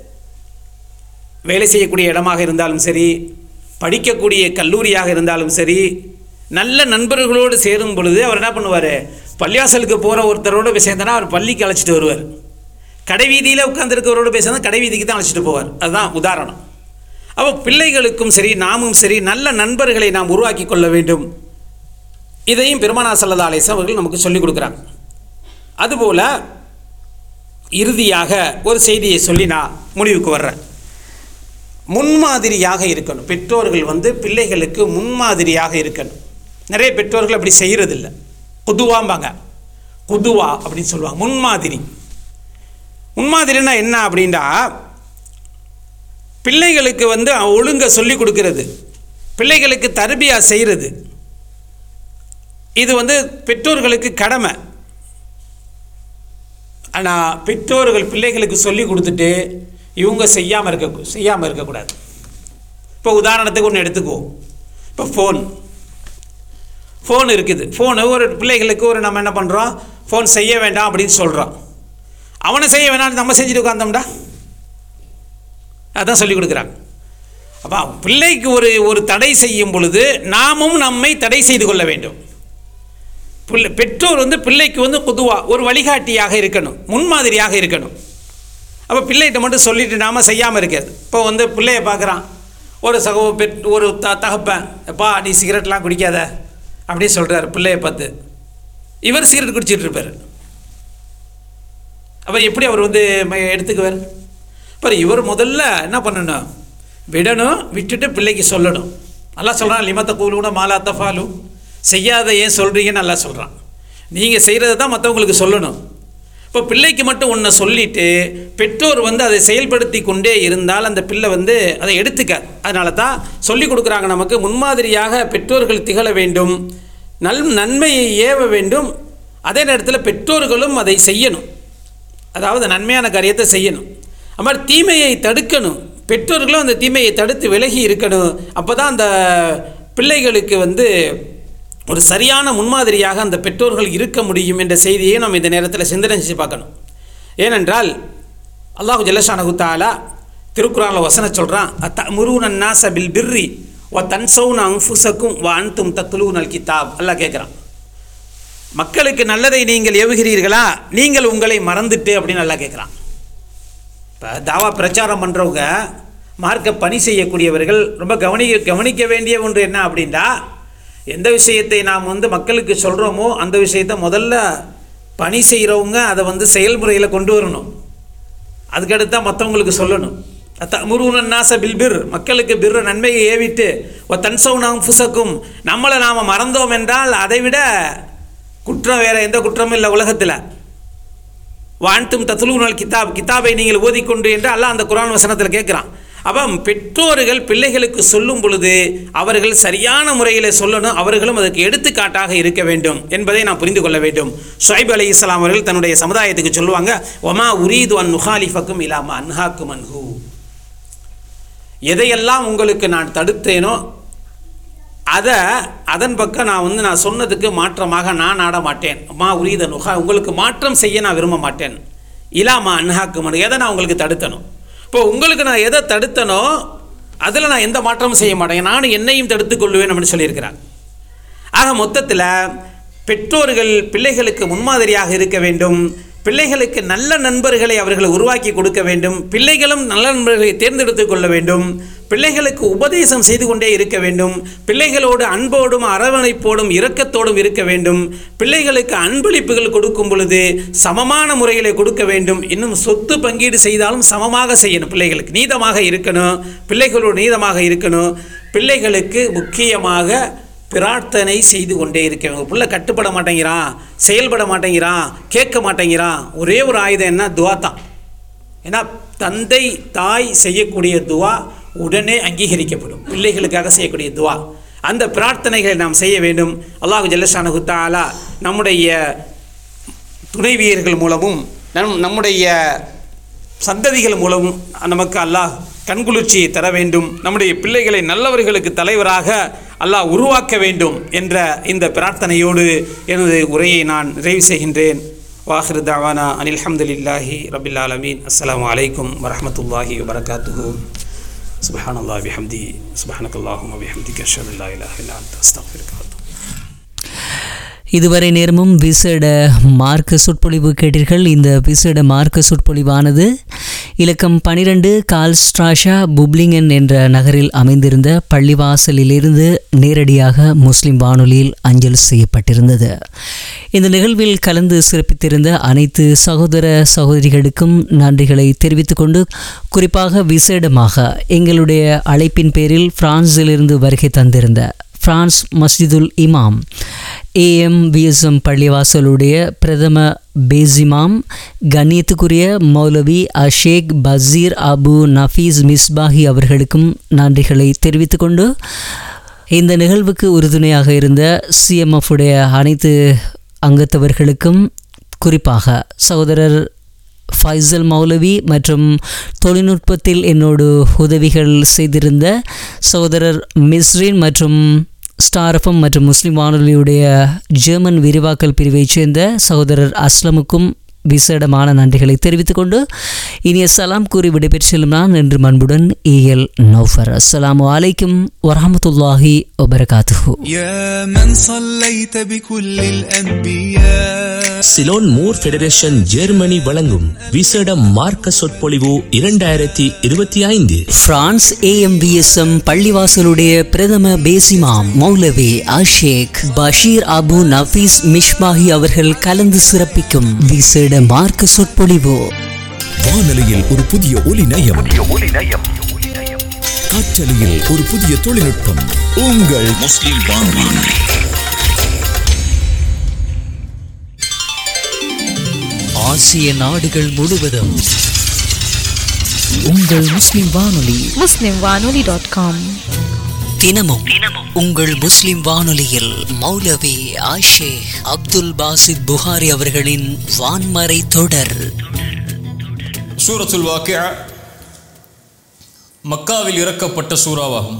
வேலை செய்யக்கூடிய இடமாக இருந்தாலும் சரி, படிக்கக்கூடிய கல்லூரியாக இருந்தாலும் சரி, நல்ல நண்பர்களோடு சேரும் பொழுது அவர் என்ன பண்ணுவார், பள்ளியாசலுக்கு போகிற ஒருத்தரோடு பேசினா அவர் பள்ளிக்கு அழைச்சிட்டு வருவார், கடை வீதியில் உட்காந்துருக்கிறவரோடு பேசினா கடை வீதிக்கு தான் அழைச்சிட்டு போவார். அதுதான் உதாரணம். அப்போ பிள்ளைகளுக்கும் சரி நாமும் சரி நல்ல நண்பர்களை நாம் உருவாக்கி கொள்ள வேண்டும். இதையும் பெருமானார் ஸல்லல்லாஹு அலைஹி வஸல்லம் அவர்கள் நமக்கு சொல்லிக் கொடுக்குறாங்க. அதுபோல் இறுதியாக ஒரு செய்தியை சொல்லி நான் முடிவுக்கு வர்றேன். முன்மாதிரியாக இருக்கணும். பெற்றோர்கள் பிள்ளைகளுக்கு முன்மாதிரியாக இருக்கணும். நிறைய பெற்றோர்கள் அப்படி செய்கிறதில்லை. குதுவாம்பாங்க, குதுவா அப்படின்னு சொல்லுவாங்க. முன்மாதிரின்னா என்ன அப்படின்னா, பிள்ளைகளுக்கு ஒழுங்க சொல்லி கொடுக்கிறது, பிள்ளைகளுக்கு தர்பியா செய்கிறது, இது பெற்றோர்களுக்கு கடமை. ஆனால் பெற்றோர்கள் பிள்ளைகளுக்கு சொல்லி கொடுத்துட்டு இவங்க செய்யாமல் இருக்கக்கூடாது. இப்போ உதாரணத்துக்கு ஒன்று எடுத்துக்குவோம். இப்போ ஃபோன் இருக்குது. ஃபோனு ஒரு பிள்ளைகளுக்கு நம்ம என்ன பண்ணுறோம், ஃபோன் செய்ய வேண்டாம் அப்படின்னு சொல்கிறோம். அவனை செய்ய வேண்டாம்னு நம்ம செஞ்சுட்டு உட்காந்தோம்டா, அதான் சொல்லிக் கொடுக்குறாங்க. அப்போ பிள்ளைக்கு ஒரு தடை செய்யும் பொழுது நாமும் நம்மை தடை செய்து கொள்ள வேண்டும். பெற்றோர் பிள்ளைக்கு பொதுவாக ஒரு வழிகாட்டியாக இருக்கணும், முன்மாதிரியாக இருக்கணும். அப்போ பிள்ளைகிட்ட மட்டும் சொல்லிட்டு நாம் செய்யாமல் இருக்காது. இப்போ பிள்ளையை பார்க்குறான், ஒரு தகப்பன், எப்பா நீ சிகரெட்லாம் குடிக்காத அப்படி சொல்கிறார் பிள்ளையை பார்த்து. இவர் சிகரெட் குடிச்சிட்டு இருப்பார். அவர் எப்படி அவர் எடுத்துக்குவார்? அப்புறம் இவர் முதல்ல என்ன பண்ணணும், விடணும், விட்டுட்டு பிள்ளைக்கு சொல்லணும். நல்லா சொல்கிறான், லிமத்த கூலுன மாலா தஃபாலு, செய்யாத ஏன் சொல்கிறீங்கன்னு நல்லா சொல்கிறான். நீங்கள் செய்கிறத தான் மற்றவங்களுக்கு சொல்லணும். இப்போ பிள்ளைக்கு மட்டும் ஒன்று சொல்லிவிட்டு பெற்றோர் அதை செயல்படுத்தி கொண்டே இருந்தால் அந்த பிள்ளை அதை எடுத்துக்க. அதனால தான் சொல்லிக் கொடுக்குறாங்க நமக்கு, முன்மாதிரியாக பெற்றோர்கள் திகழ வேண்டும், நன்மையை ஏவ வேண்டும், அதே நேரத்தில் பெற்றோர்களும் அதை செய்யணும். அதாவது நன்மையான காரியத்தை செய்யணும். அது மாதிரி தீமையை தடுக்கணும், பெற்றோர்களும் அந்த தீமையை தடுத்து விலகி இருக்கணும். அப்போ தான் அந்த பிள்ளைகளுக்கு ஒரு சரியான முன்மாதிரியாக அந்த பெற்றோர்கள் இருக்க முடியும் என்ற செய்தியை நம்ம இந்த நேரத்தில் சிந்தனை செஞ்சு பார்க்கணும். ஏனென்றால் அல்லாஹு ஜல்லஷானஹு தஆலா திருக்குர்ஆனில் வசனம் சொல்கிறான், அத்தமுரூன அன்னாஸ பில் பிர்ரி வ தன்சௌன அன்ஃபுஸக்கும் வ அன்தும் தத்லூனல் கிதாப். அல்லாஹ் கேட்குறான், மக்களுக்கு நல்லதை நீங்கள் ஏவுகிறீர்களா, நீங்கள் உங்களை மறந்துட்டு அப்படின்னு நல்லா கேட்குறான். இப்போ தாவா பிரச்சாரம் பண்ணுறவங்க, மார்க்க பணி செய்யக்கூடியவர்கள் ரொம்ப கவனிக்க வேண்டிய ஒன்று என்ன அப்படின்னா, எந்த விஷயத்தை நாம் மக்களுக்கு சொல்கிறோமோ அந்த விஷயத்தை முதல்ல பணி செய்கிறவங்க அதை செயல்முறையில் கொண்டு வரணும். அதுக்கடுத்து மற்றவங்களுக்கு சொல்லணும். அத்தமுரூன அன்னாஸ பில் பிர், மக்களுக்கு பிர் நன்மையை ஏவிட்டு ஒ தன்சௌன அன்ஃபுஸக்கும், நம்மளை நாம் மறந்தோம் என்றால் அதை விட குற்றம் வேறு எந்த குற்றமும் இல்லை உலகத்தில். வான்தும் தத்லூனல் கிதாப், கிதாபை நீங்கள் ஓதிக்கொண்டு என்று அல்லாஹ் அந்த குர்ஆன் வசனத்தில் கேட்குறான். அப்போ பெற்றோர்கள் பிள்ளைகளுக்கு சொல்லும் பொழுது அவர்கள் சரியான முறையில் சொல்லணும், அவர்களும் அதற்கு எடுத்துக்காட்டாக இருக்க வேண்டும் என்பதை நான் புரிந்து கொள்ள வேண்டும். ஷுஐப் அலைஹிஸ்ஸலாம் அவர்கள் தன்னுடைய சமுதாயத்துக்கு சொல்லுவாங்க, ஒமா உரீது அன் நுஹாலிஃபக்கும் இலாமா அன்ஹாக்கும் அன்ஹு, எதையெல்லாம் உங்களுக்கு நான் தடுத்தேனோ அதன் பக்கம் நான் சொன்னதுக்கு மாற்றமாக நான் ஆட மாட்டேன். மா உரீத நுஹா, உங்களுக்கு மாற்றம் செய்ய நான் விரும்ப மாட்டேன். இலாமா அன்ஹாக்கும் அன்ஹு, எதை நான் உங்களுக்கு தடுத்தனோ, இப்போ உங்களுக்கு நான் எதை தடுத்தனோ அதில் நான் எந்த மாற்றமும் செய்ய மாட்டேன், நானும் என்னையும் தடுத்து கொள்வேன் அப்படின்னு சொல்லியிருக்கிறாங்க. ஆக மொத்தத்தில் பெற்றோர்கள் பிள்ளைகளுக்கு முன்மாதிரியாக இருக்க வேண்டும், பிள்ளைகளுக்கு நல்ல நண்பர்களை அவர்கள் உருவாக்கி கொடுக்க வேண்டும், பிள்ளைகளும் நல்ல நண்பர்களை தேர்ந்தெடுத்து கொள்ள வேண்டும், பிள்ளைகளுக்கு உபதேசம் செய்து கொண்டே இருக்க வேண்டும், பிள்ளைகளோடு அன்போடும் அரவணைப்போடும் இரக்கத்தோடும் இருக்க வேண்டும், பிள்ளைகளுக்கு அன்பளிப்புகள் கொடுக்கும் பொழுது சமமான முறையில் கொடுக்க வேண்டும். இன்னும் சொத்து பங்கீடு செய்தாலும் சமமாக செய்யணும், பிள்ளைகளுக்கு நீதமாக இருக்கணும், பிள்ளைகளோடு நீதமாக இருக்கணும். பிள்ளைகளுக்கு முக்கியமாக பிரார்த்தனை செய்து கொண்டே இருக்க. பிள்ளை கட்டுப்பட மாட்டேங்கிறான், செயல்பட மாட்டேங்கிறான், கேட்க மாட்டேங்கிறான், ஒரே ஒரு ஆயுதம் என்ன, துவா தான். ஏன்னா தந்தை தாய் செய்யக்கூடிய துவா உடனே அங்கீகரிக்கப்படும், பிள்ளைகளுக்காக செய்யக்கூடிய துவா. அந்த பிரார்த்தனைகளை நாம் செய்ய வேண்டும். அல்லாஹு ஜல்லஷானஹு தஆலா நம்முடைய துணைவியர்கள் மூலமும் நம்முடைய சந்ததிகள் மூலமும் நமக்கு அல்லாஹ் கண்குளிர்ச்சியை தர வேண்டும், நம்முடைய பிள்ளைகளை நல்லவர்களுக்கு தலைவராக அல்லாஹ் உருவாக்க வேண்டும் என்ற இந்த பிரார்த்தனையோடு எனது உரையை நான் நிறைவு செய்கின்றேன். வாஹிரு தஅவானா அனில் ஹம்துலில்லாஹி ரப்பில் ஆலமீன். அஸ்ஸலாமு அலைக்கும் வரஹ்மத்துல்லாஹி வபரகாத்துஹு. சுப்ஹானல்லாஹி பிஹம்திஹி சுப்ஹானக்கல்லாஹும்ம பிஹம்திக அஷ்ஹது அல்லா இலாஹ இல்லா அன்த அஸ்தக்ஃபிருக வ அத்தூபு. இதுவரை நேரமும் விசேட மார்க்க சொற்பொழிவு கேட்டீர்கள். இந்த விசேட மார்க்க சொற்பொழிவானது இலக்கம் 12 கால்ஸ்ட்ராஷா புப்ளிங்கன் என்ற நகரில் அமைந்திருந்த பள்ளிவாசலிலிருந்து நேரடியாக முஸ்லிம் வானொலியில் அஞ்சல் செய்யப்பட்டிருந்தது. இந்த நிகழ்வில் கலந்து சிறப்பித்திருந்த அனைத்து சகோதர சகோதரிகளுக்கும் நன்றிகளை தெரிவித்துக் கொண்டு, குறிப்பாக விசேடமாக எங்களுடைய அழைப்பின் பேரில் பிரான்சிலிருந்து வருகை தந்திருந்த பிரான்ஸ் மஸ்ஜிதுல் இமாம் AMVSM பள்ளிவாசலுடைய பிரதம பேசிமாம் கண்ணியத்துக்குரிய மௌலவி ஷேக் பசீர் அபு நஃபீஸ் மிஸ்பாஹி அவர்களுக்கும் நன்றிகளை தெரிவித்து கொண்டு, இந்த நிகழ்வுக்கு உறுதுணையாக இருந்த CMF உடைய அனைத்து அங்கத்தவர்களுக்கும், குறிப்பாக சகோதரர் ஃபைசல் மௌலவி மற்றும் தொழில்நுட்பத்தில் என்னோடு உதவிகள் செய்திருந்த சகோதரர் மிஸ்ரின் மற்றும் ஸ்டார்எஃப்எம் மற்றும் முஸ்லிம் வானொலியுடைய ஜெர்மன் விரிவாக்கல் பிரிவைச் சேர்ந்த சகோதரர் அஸ்லமுக்கும் விசேடமான நன்றிகளை தெரிவித்துக் கொண்டு இனிய சலாம் கூறி விடைபெற்று செல்லும் நான் என்று அன்புடன் EL நௌஃபர். அஸ்ஸலாமு அலைக்கும் வரஹ்மத்துல்லாஹி வபரகாத்துஹு. யா மன் ஸல்லைத பிகுல்லில் அன்பியா சிலோன் மூர் ஃபெடரேஷன் ஜெர்மனி வழங்கும் விசேட மார்க்க சொற்பொழிவு 2025. பிரான்ஸ் AMVSM பள்ளிவாசலுடைய பிரதம பேசிமாம் மௌலவி ஆஷேக் பஷீர் அபு நஃபீஸ் மிஷ்பாஹி அவர்கள் கலந்து சிறப்பிக்கும் விசேட மார்க்க சொற்பொழிவு. வானொலியில் ஒரு புதிய ஒலி நயம், காற்றலையில் ஒரு புதிய தொழில்நுட்பம். உங்கள் முஸ்லிம் வானொலி. ஆசிய நாடுகள் முழுவதும் உங்கள் முஸ்லிம் வானொலி muslimwanoli.com. தினமும் உங்கள் முஸ்லிம் வானொலியில் மௌலவி ஆஷேக் அப்துல் பாசித் புகாரி அவர்களின் வான்மறை தொடர். சூரத்துல் வாக்கியா மக்காவில் இறக்கப்பட்ட சூறாவாகும்.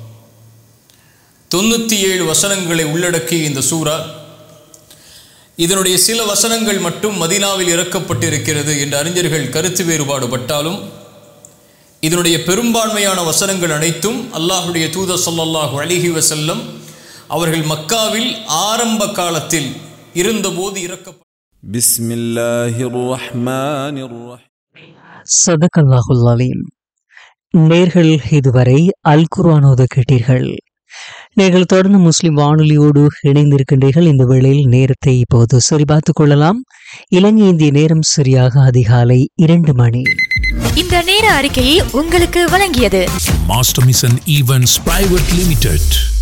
97 வசனங்களை உள்ளடக்கிய இந்த சூரா, இதனுடைய சில வசனங்கள் மட்டும் மதீனாவில் இறக்கப்பட்டிருக்கிறது என்று அறிஞர்கள் கருத்து வேறுபாடுபட்டாலும், இதனுடைய பெரும்பான்மையான வசனங்கள் அனைத்தும் அல்லாஹுடைய தூதர் ஸல்லல்லாஹு அலைஹி வஸல்லம் அவர்கள் மக்காவில் ஆரம்ப காலத்தில் இருந்தபோது இறக்கப்பட்ட. பிஸ்மில்லாஹிர் ரஹ்மானிர் ரஹீம். ஸதகல்லாஹுல் அலீம். நேர்கள் இதுவரை அல் குர்ஆன் ஓத கேட்டீர்கள். நீங்கள் தொடர்ந்து முஸ்லிம் வானொலியோடு இணைந்திருக்கின்றீர்கள். இந்த வேளையில் நேரத்தை இப்போது சரிபார்த்துக் கொள்ளலாம். இலங்கை இந்திய நேரம் சரியாக அதிகாலை 2 மணி. இந்த நேர அறிக்கையை உங்களுக்கு வழங்கியது master mission events private limited.